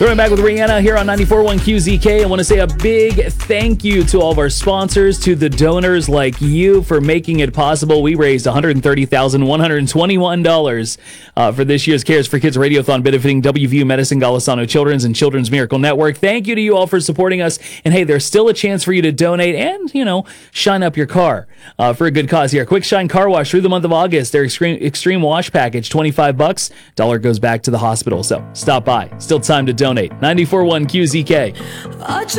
Throwing back with Rihanna here on 94.1 QZK. I want to say a big thank you to all of our sponsors, to the donors like you for making it possible. We raised $130,121 for this year's Cares for Kids Radiothon benefiting WVU Medicine, Golisano Children's, and Children's Miracle Network. Thank you to you all for supporting us. And hey, there's still a chance for you to donate and, shine up your car for a good cause here. Quick Shine Car Wash through the month of August. Their extreme wash package, $25. Dollar goes back to the hospital. So stop by. Still time to donate. 94.1 QZK.